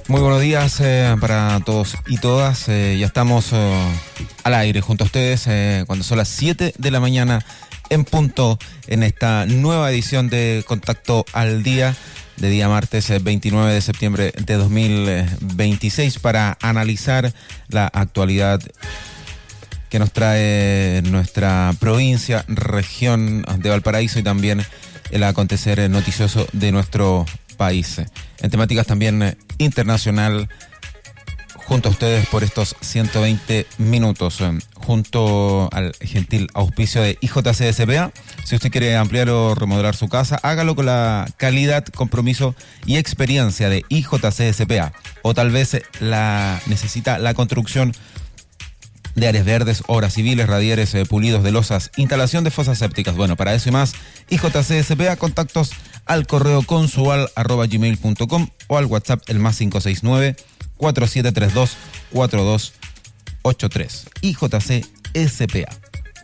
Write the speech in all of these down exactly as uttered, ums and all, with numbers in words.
Muy buenos días eh, para todos y todas. Eh, ya estamos eh, al aire junto a ustedes eh, cuando son las siete de la mañana en punto en esta nueva edición de Contacto al Día de día martes eh, veintinueve de septiembre de dos mil veintiséis para analizar la actualidad que nos trae nuestra provincia, región de Valparaíso y también el acontecer noticioso de nuestro país. En temáticas también internacional, junto a ustedes por estos ciento veinte minutos, junto al gentil auspicio de I J C S P A. Si usted quiere ampliar o remodelar su casa, hágalo con la calidad, compromiso y experiencia de I J C S P A. O tal vez la necesita la construcción de áreas verdes, obras civiles, radieres, eh, pulidos de losas, instalación de fosas sépticas. Bueno, para eso y más, I J C S P A, contactos al correo consual arroba gmail punto com o al WhatsApp el más cinco seis nueve, cuatro siete tres dos, cuatro dos ocho tres. I J C S P A.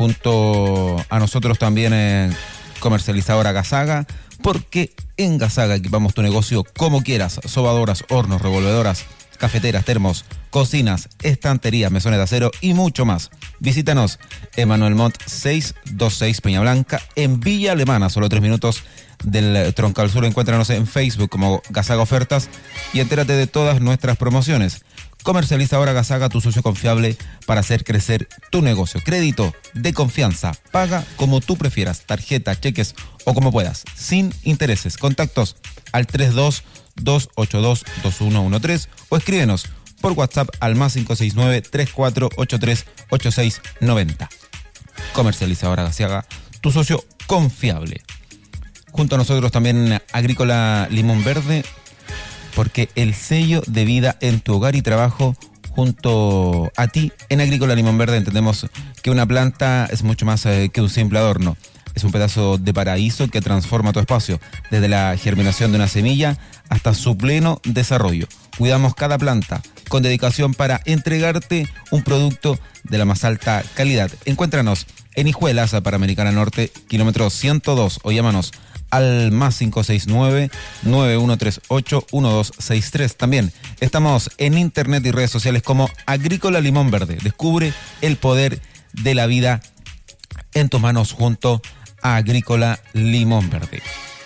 Junto a nosotros también eh, comercializadora Gasaga, porque en Gasaga equipamos tu negocio como quieras. Sobadoras, hornos, revolvedoras, cafeteras, termos, cocinas, estanterías, mesones de acero y mucho más. Visítanos en Manuel Montt seiscientos veintiséis Peña Blanca, en Villa Alemana, solo tres minutos del Troncal Sur. Encuéntranos en Facebook como Gasaga Ofertas y entérate de todas nuestras promociones. Comercializa ahora Gasaga, tu socio confiable para hacer crecer tu negocio. Crédito de confianza, paga como tú prefieras, tarjeta, cheques o como puedas, sin intereses. Contactos al treinta y dos, doscientos ochenta y dos, veintiuno trece o escríbenos por WhatsApp al más cinco seis nueve, treinta y cuatro ochenta y tres, ochenta y seis noventa. Comercializadora Gasaga, tu socio confiable. Junto a nosotros también Agrícola Limón Verde, porque el sello de vida en tu hogar y trabajo junto a ti. En Agrícola Limón Verde entendemos que una planta es mucho más eh, que un simple adorno. Es un pedazo de paraíso que transforma tu espacio, desde la germinación de una semilla hasta su pleno desarrollo. Cuidamos cada planta con dedicación para entregarte un producto de la más alta calidad. Encuéntranos en Hijuelas, Panamericana Norte, kilómetro ciento dos, o llámanos al más cinco seis nueve, nueve uno tres ocho, uno dos seis tres. También estamos en internet y redes sociales como Agrícola Limón Verde. Descubre el poder de la vida en tus manos junto a Agrícola Limón Verde.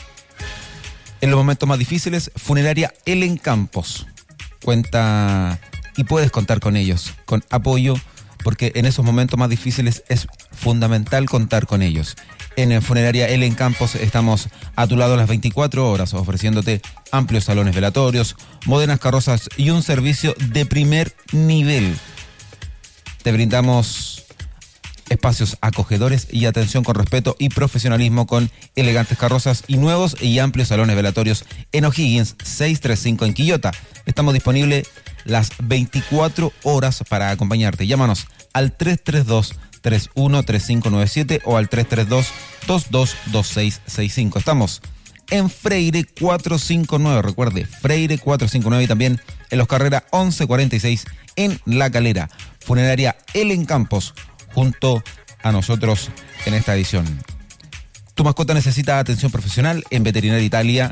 En los momentos más difíciles, Funeraria Elen Campos cuenta y puedes contar con ellos, con apoyo, porque en esos momentos más difíciles es fundamental contar con ellos. En Funeraria Elen Campos estamos a tu lado las veinticuatro horas, ofreciéndote amplios salones velatorios, modernas carrozas y un servicio de primer nivel. Te brindamos espacios acogedores y atención con respeto y profesionalismo, con elegantes carrozas y nuevos y amplios salones velatorios en O'Higgins seiscientos treinta y cinco en Quillota. Estamos disponibles las veinticuatro horas para acompañarte. Llámanos al tres tres dos, tres uno tres cinco nueve siete o al tres tres dos, dos dos dos seis seis cinco. Estamos en Freire cuatrocientos cincuenta y nueve, recuerde, Freire cuatrocientos cincuenta y nueve, y también en Los Carreras once cuarenta y seis en La Calera. Funeraria Elen Campos, junto a nosotros en esta edición. Tu mascota necesita atención profesional. En Veterinaria Italia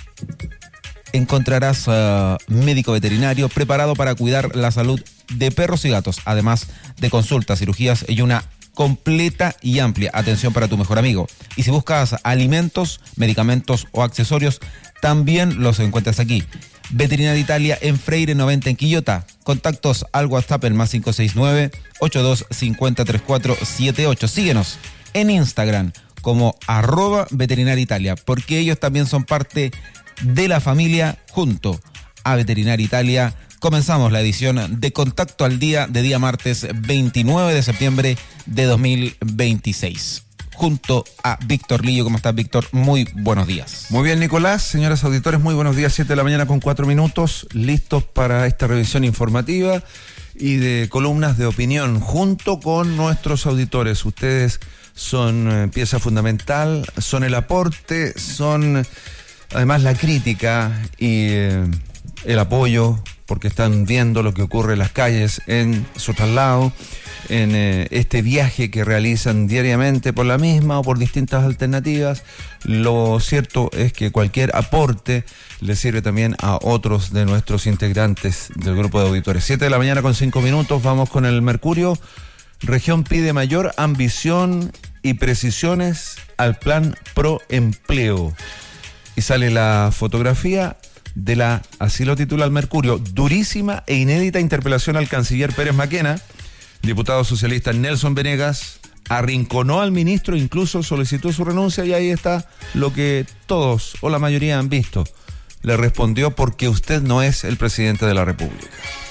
encontrarás uh, médico veterinario preparado para cuidar la salud de perros y gatos, además de consultas, cirugías y una completa y amplia atención para tu mejor amigo. Y si buscas alimentos, medicamentos o accesorios, también los encuentras aquí. Veterinaria Italia en Freire noventa en Quillota. Contactos al WhatsApp el más cinco seis nueve, ochenta y dos cincuenta treinta y cuatro setenta y ocho. Síguenos en Instagram como arroba Veterinaria Italia, porque ellos también son parte de la familia. Junto a Veterinaria Italia comenzamos la edición de Contacto al Día de día martes veintinueve de septiembre de dos mil veintiséis. Junto a Víctor Lillo. ¿Cómo estás, Víctor? Muy buenos días. Muy bien, Nicolás. Señoras auditores, muy buenos días. siete de la mañana con cuatro minutos. Listos para esta revisión informativa y de columnas de opinión junto con nuestros auditores. Ustedes son eh, pieza fundamental, son el aporte, son además la crítica y eh, el apoyo porque están viendo lo que ocurre en las calles en su traslado, en eh, este viaje que realizan diariamente por la misma o por distintas alternativas. Lo cierto es que cualquier aporte le sirve también a otros de nuestros integrantes del grupo de auditores. Siete de la mañana con cinco minutos, vamos con el Mercurio. Región pide mayor ambición y precisiones al plan pro empleo. Y sale la fotografía de la, así lo titula el Mercurio, durísima e inédita interpelación al canciller Pérez Maquena. Diputado socialista Nelson Venegas arrinconó al ministro, incluso solicitó su renuncia, y ahí está lo que todos o la mayoría han visto. Le respondió: porque usted no es el presidente de la República.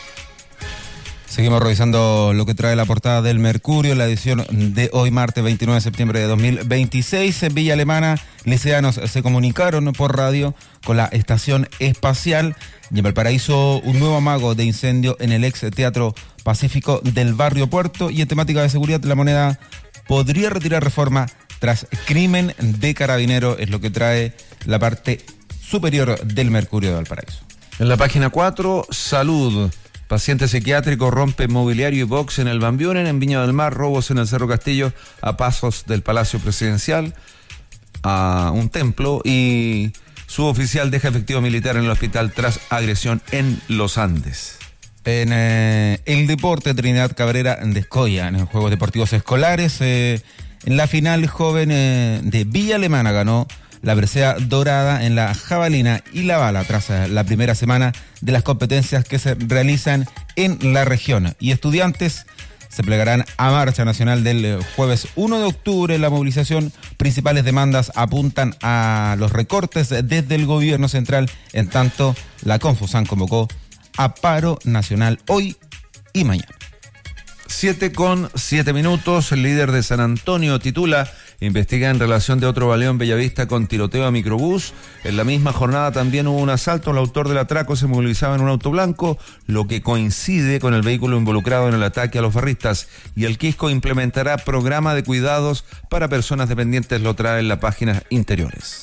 Seguimos revisando lo que trae la portada del Mercurio, la edición de hoy, martes veintinueve de septiembre de dos mil veintiséis. En Villa Alemana, liceanos se comunicaron por radio con la estación espacial. Y en Valparaíso, un nuevo amago de incendio en el ex Teatro Pacífico del barrio Puerto. Y en temática de seguridad, La Moneda podría retirar reforma tras crimen de carabinero, es lo que trae la parte superior del Mercurio de Valparaíso. En la página cuatro, salud. Paciente psiquiátrico rompe mobiliario y box en el Van Buren, en Viña del Mar, robos en el Cerro Castillo, a pasos del Palacio Presidencial, a un templo, y suboficial deja efectivo militar en el hospital tras agresión en Los Andes. En eh, el deporte, Trinidad Cabrera descolla en los Juegos Deportivos Escolares. Eh, en la final, joven eh, de Villa Alemana ganó la presea dorada en la jabalina y la bala tras la primera semana de las competencias que se realizan en la región. Y estudiantes se plegarán a marcha nacional del jueves uno de octubre. La movilización, principales demandas apuntan a los recortes desde el gobierno central. En tanto, la Confusan convocó a paro nacional hoy y mañana. Siete con siete minutos, el líder de San Antonio titula: investiga en relación de otro baleo en Bellavista con tiroteo a microbús. En la misma jornada también hubo un asalto. El autor del atraco se movilizaba en un auto blanco, lo que coincide con el vehículo involucrado en el ataque a los barristas. Y el Quisco implementará programa de cuidados para personas dependientes, lo trae en las páginas interiores.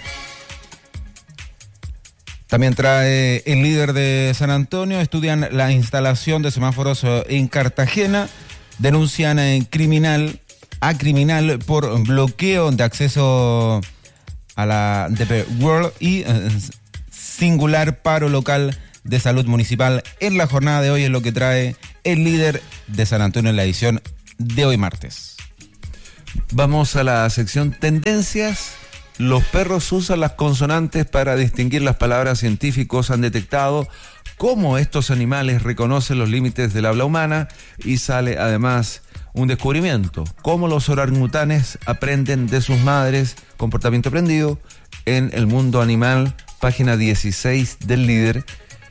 También trae el líder de San Antonio: estudian la instalación de semáforos en Cartagena, denuncian en criminal a criminal por bloqueo de acceso a la D P World y eh, singular paro local de salud municipal. En la jornada de hoy es lo que trae el líder de San Antonio en la edición de hoy martes. Vamos a la sección tendencias. Los perros usan las consonantes para distinguir las palabras. Científicos han detectado cómo estos animales reconocen los límites del habla humana, y sale además un descubrimiento: cómo los orangutanes aprenden de sus madres, comportamiento aprendido en el mundo animal, página dieciséis del líder.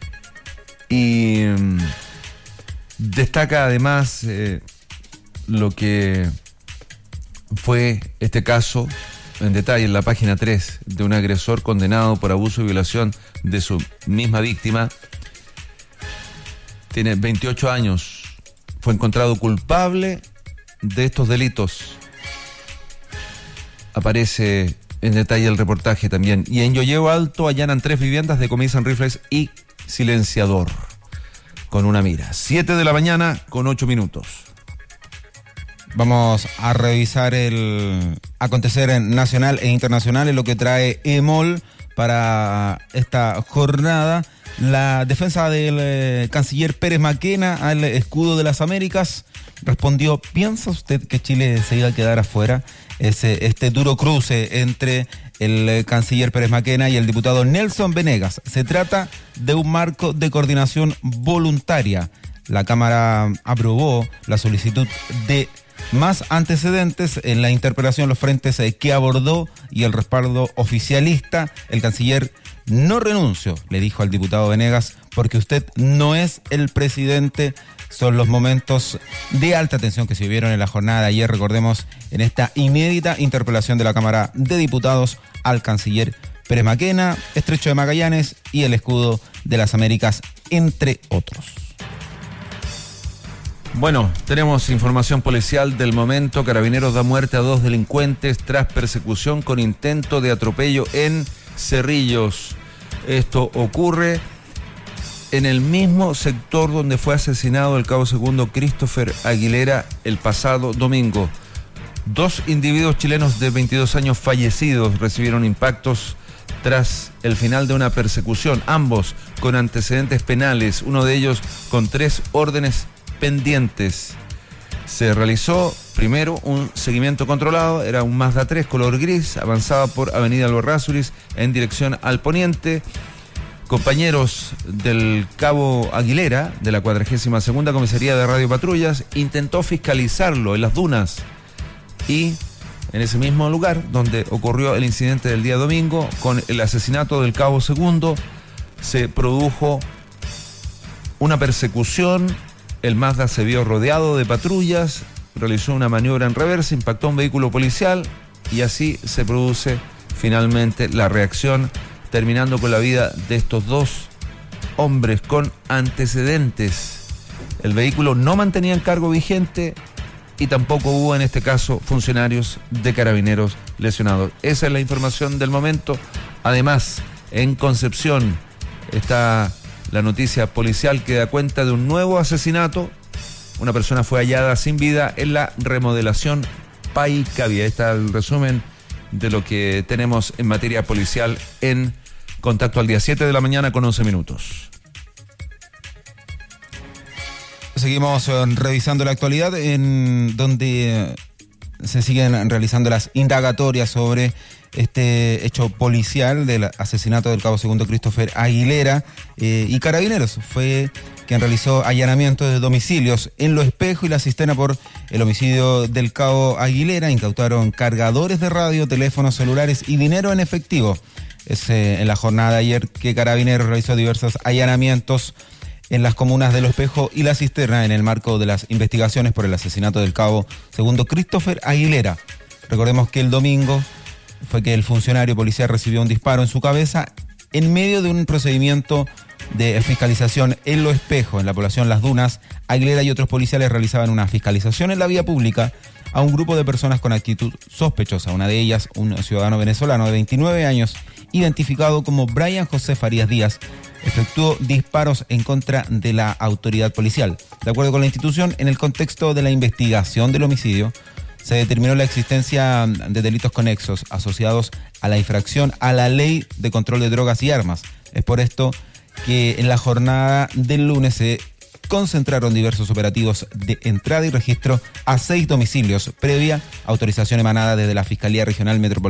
Y mmm, destaca además eh, lo que fue este caso en detalle en la página tres, de un agresor condenado por abuso y violación de su misma víctima. Tiene veintiocho años, fue encontrado culpable de estos delitos. Aparece en detalle el reportaje también. Y en Yoyeo Alto allanan tres viviendas, decomisan rifles y silenciador con una mira. Siete de la mañana con ocho minutos. Vamos a revisar el acontecer nacional e internacional en lo que trae EMOL para esta jornada. La defensa del eh, canciller Pérez Maquena al escudo de las Américas respondió: ¿piensa usted que Chile se iba a quedar afuera? Ese, este duro cruce entre el eh, canciller Pérez Maquena y el diputado Nelson Venegas. Se trata de un marco de coordinación voluntaria. La Cámara aprobó la solicitud de más antecedentes en la interpelación, los frentes eh, que abordó y el respaldo oficialista. El canciller: no renuncio, le dijo al diputado Venegas, porque usted no es el presidente. Son los momentos de alta tensión que se vivieron en la jornada de ayer, recordemos, en esta inédita interpelación de la Cámara de Diputados al canciller Pérez Maquena, Estrecho de Magallanes y el escudo de las Américas, entre otros. Bueno, tenemos información policial del momento. Carabineros da muerte a dos delincuentes tras persecución con intento de atropello en Cerrillos. Esto ocurre en el mismo sector donde fue asesinado el cabo segundo Christopher Aguilera el pasado domingo. Dos individuos chilenos de veintidós años fallecidos recibieron impactos tras el final de una persecución, ambos con antecedentes penales, uno de ellos con tres órdenes pendientes. Se realizó primero un seguimiento controlado, era un Mazda tres color gris, avanzaba por Avenida Alborrázulis en dirección al poniente. Compañeros del cabo Aguilera, de la cuadragésima segunda Comisaría de Radio Patrullas, intentó fiscalizarlo en las dunas y en ese mismo lugar donde ocurrió el incidente del día domingo con el asesinato del cabo segundo, se produjo una persecución. El Mazda se vio rodeado de patrullas, realizó una maniobra en reversa, impactó un vehículo policial y así se produce finalmente la reacción, terminando con la vida de estos dos hombres con antecedentes. El vehículo no mantenía el cargo vigente y tampoco hubo en este caso funcionarios de Carabineros lesionados. Esa es la información del momento. Además, en Concepción está la noticia policial que da cuenta de un nuevo asesinato. Una persona fue hallada sin vida en la remodelación Paicavia. Está el resumen de lo que tenemos en materia policial en Contacto al Día, siete de la mañana con once minutos. Seguimos eh, revisando la actualidad en donde eh, se siguen realizando las indagatorias sobre este hecho policial del asesinato del cabo segundo Christopher Aguilera, eh, y Carabineros fue quien realizó allanamientos de domicilios en Lo Espejo y La Cisterna por el homicidio del cabo Aguilera. Incautaron cargadores de radio, teléfonos celulares y dinero en efectivo. Es eh, en la jornada de ayer que Carabineros realizó diversos allanamientos en las comunas de Lo Espejo y La Cisterna en el marco de las investigaciones por el asesinato del cabo segundo Christopher Aguilera. Recordemos que el domingo fue que el funcionario policial recibió un disparo en su cabeza en medio de un procedimiento de fiscalización en Lo Espejo, en la población Las Dunas. Aguilera y otros policiales realizaban una fiscalización en la vía pública a un grupo de personas con actitud sospechosa. Una de ellas, un ciudadano venezolano de veintinueve años, identificado como Brian José Farías Díaz, efectuó disparos en contra de la autoridad policial. De acuerdo con la institución, en el contexto de la investigación del homicidio, se determinó la existencia de delitos conexos asociados a la infracción a la Ley de Control de Drogas y Armas. Es por esto que en la jornada del lunes se concentraron diversos operativos de entrada y registro a seis domicilios, previa autorización emanada desde la Fiscalía Regional Metropolitana